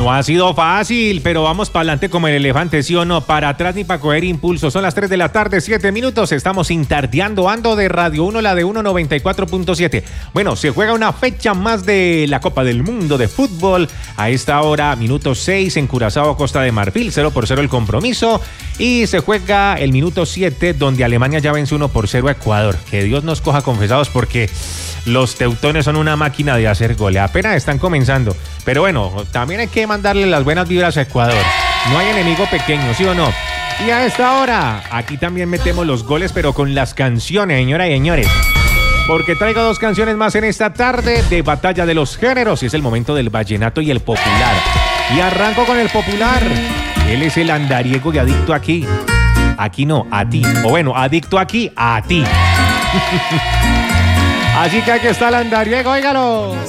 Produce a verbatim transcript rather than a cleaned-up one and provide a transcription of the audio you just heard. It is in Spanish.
No ha sido fácil, pero vamos para adelante como el elefante, ¿sí o no? Para atrás ni para coger impulso. Son las tres de la tarde, siete minutos. Estamos intardeando, ando de Radio uno, la de uno noventa y cuatro punto siete. Bueno, se juega una fecha más de la Copa del Mundo de Fútbol. A esta hora, minuto seis en Curazao, Costa de Marfil, cero por cero el compromiso. Y se juega el minuto siete, donde Alemania ya vence uno por cero a Ecuador. Que Dios nos coja confesados, porque los teutones son una máquina de hacer goles. Apenas están comenzando. Pero bueno, también hay que mandarle las buenas vibras a Ecuador. No hay enemigo pequeño, ¿sí o no? Y a esta hora, aquí también metemos los goles, pero con las canciones, señoras y señores. Porque traigo dos canciones más en esta tarde de Batalla de los Géneros. Y es el momento del vallenato y el popular. Y arranco con el popular. Él es el andariego y adicto aquí. Aquí no, a ti. O bueno, adicto aquí, a ti. Así que aquí está el andariego, óigalo.